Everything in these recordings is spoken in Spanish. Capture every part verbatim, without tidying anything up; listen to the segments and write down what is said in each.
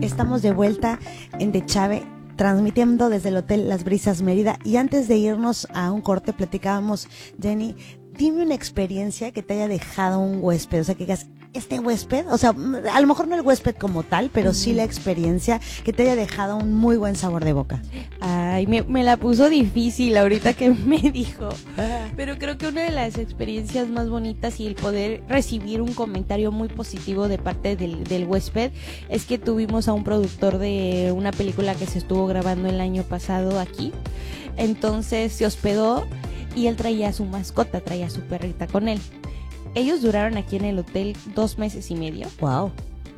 Estamos de vuelta en De Chave, transmitiendo desde el Hotel Las Brisas Mérida. Y antes de irnos a un corte, platicábamos, Jenny, dime una experiencia que te haya dejado un huésped, o sea, que digas, este huésped, o sea, a lo mejor no el huésped como tal, pero sí la experiencia que te haya dejado un muy buen sabor de boca. Ay, me, me la puso difícil ahorita que me dijo, pero creo que una de las experiencias más bonitas y el poder recibir un comentario muy positivo de parte del, del huésped es que tuvimos a un productor de una película que se estuvo grabando el año pasado aquí, entonces se hospedó y él traía a su mascota, traía a su perrita con él. Ellos duraron aquí en el hotel dos meses y medio. Wow.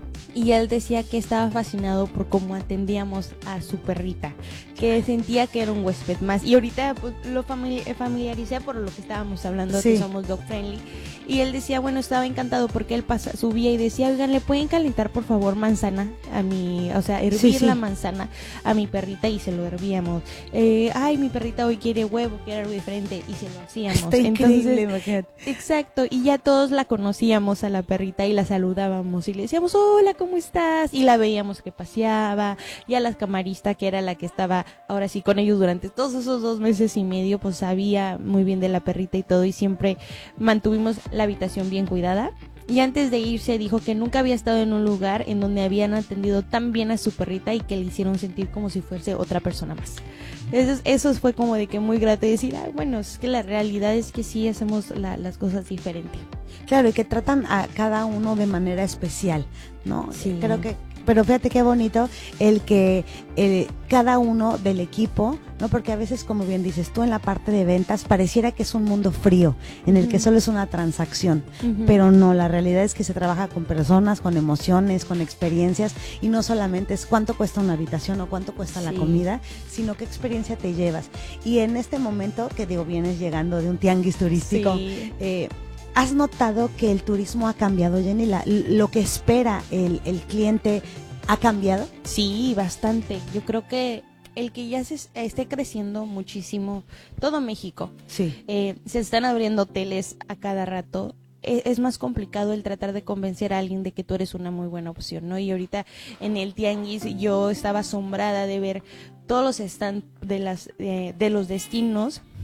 Y él decía que estaba fascinado por cómo atendíamos a su perrita, que sentía que era un huésped más. Y ahorita pues, lo famili- familiaricé por lo que estábamos hablando, sí, que somos dog friendly. Y él decía, bueno, estaba encantado porque él pasa, subía y decía, oigan, ¿le pueden calentar por favor manzana a mi, o sea, hervir sí, sí. la manzana a mi perrita? Y se lo hervíamos. Eh, ay, mi perrita hoy quiere huevo, quiere algo diferente, y se lo hacíamos. Está increíble, imagínate. Exacto, y ya todos la conocíamos a la perrita y la saludábamos y le decíamos, hola, ¿cómo estás? Y la veíamos que paseaba, y a la camarista, que era la que estaba ahora sí con ellos durante todos esos dos meses y medio, pues sabía muy bien de la perrita y todo, y siempre mantuvimos la habitación bien cuidada. Y antes de irse dijo que nunca había estado en un lugar en donde habían atendido tan bien a su perrita y que le hicieron sentir como si fuese otra persona más. Eso, eso fue como de que muy grato y decir, ah, bueno, es que la realidad es que sí hacemos la, las cosas diferente. Claro, y que tratan a cada uno de manera especial, ¿no? Sí. Creo que, pero fíjate qué bonito el que el, cada uno del equipo, ¿no? Porque a veces, como bien dices tú, en la parte de ventas pareciera que es un mundo frío, en el uh-huh. que solo es una transacción, uh-huh. pero no, la realidad es que se trabaja con personas, con emociones, con experiencias, y no solamente es cuánto cuesta una habitación o cuánto cuesta sí. la comida, sino qué experiencia te llevas. Y en este momento, que digo, vienes llegando de un tianguis turístico, sí. eh, ¿has notado que el turismo ha cambiado, Jenny? La, lo que espera el, el cliente ha cambiado. Sí, bastante. Yo creo que el que ya se esté creciendo muchísimo, todo México, sí. eh, se están abriendo hoteles a cada rato. Es más complicado el tratar de convencer a alguien de que tú eres una muy buena opción, ¿no? Y ahorita en el tianguis yo estaba asombrada de ver todos los stands de las eh, de los destinos